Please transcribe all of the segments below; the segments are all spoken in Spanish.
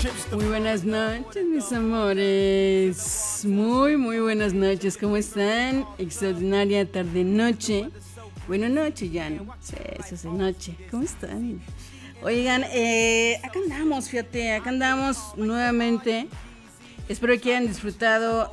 Muy buenas noches, mis amores. Muy buenas noches. ¿Cómo están? Extraordinaria tarde-noche. Bueno, noche ya, ¿no? Sí, eso es noche. ¿Cómo están? Oigan, acá andamos, fíjate, acá andamos nuevamente. Espero que hayan disfrutado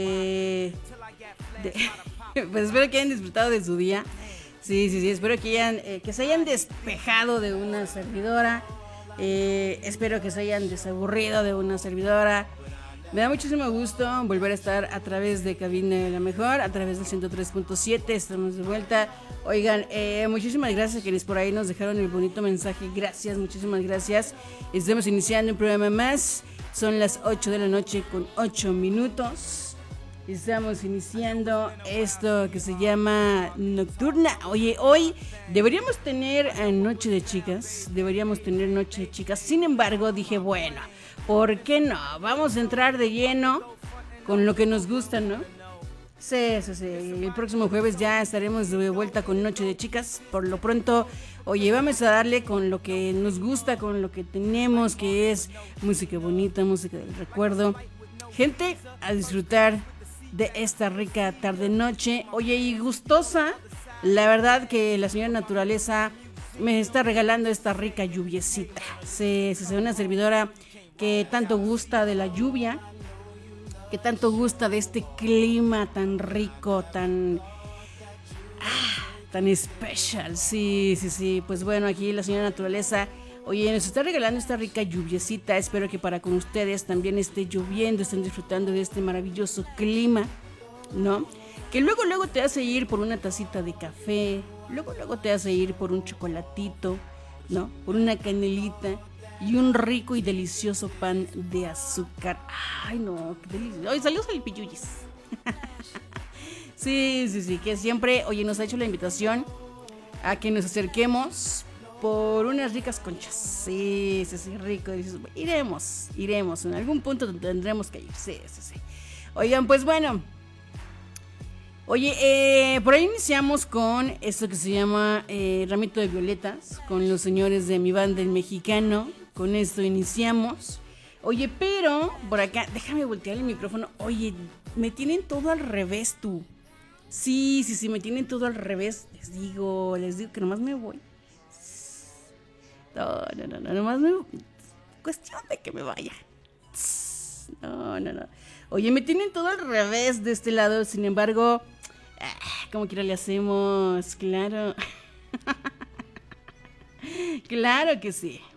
pues espero que hayan disfrutado de su día. Sí, espero que se hayan despejado de una servidora. Espero que se hayan desaburrido de una servidora. Me da muchísimo gusto volver a estar a través de Cabina de la Mejor, a través del 103.7. Estamos de vuelta. Oigan, muchísimas gracias a quienes por ahí nos dejaron el bonito mensaje. Gracias, muchísimas gracias. Estamos iniciando un programa más. Son las 8 de la noche con 8 minutos. Estamos iniciando esto que se llama Nocturna. Oye, hoy deberíamos tener Noche de Chicas. Sin embargo, dije, bueno, ¿por qué no? Vamos a entrar de lleno con lo que nos gusta, ¿no? Sí. El próximo jueves ya estaremos de vuelta con Noche de Chicas. Por lo pronto, oye, vamos a darle con lo que nos gusta, con lo que tenemos, que es música bonita, música del recuerdo. Gente, a disfrutar de esta rica tarde-noche. Oye, y gustosa, la verdad que la señora naturaleza me está regalando esta rica lluviecita. Se una servidora que tanto gusta de la lluvia, que tanto gusta de este clima tan rico, tan especial. Sí. Pues bueno, aquí la señora naturaleza, oye, nos está regalando esta rica lluviecita. Espero que para con ustedes también esté lloviendo, estén disfrutando de este maravilloso clima, ¿no? Que luego te hace ir por una tacita de café, luego te hace ir por un chocolatito, ¿no? Por una canelita y un rico y delicioso pan de azúcar. Ay, no, qué delicioso. Oye, saludos al Piyuyis. Sí, que siempre, oye, nos ha hecho la invitación a que nos acerquemos por unas ricas conchas. Sí, rico, delicioso. Iremos, en algún punto tendremos que ir. Sí. Oigan, pues bueno. Oye, por ahí iniciamos con esto que se llama Ramito de Violetas, con los señores de mi banda El Mexicano. Con esto iniciamos. Oye, pero por acá, déjame voltear el micrófono. Oye, me tienen todo al revés, tú. Sí, me tienen todo al revés. Les digo que nomás me voy. No, nomás me voy. Cuestión de que me vaya. No. Oye, me tienen todo al revés de este lado. Sin embargo, como quiera le hacemos. Claro. Claro que sí.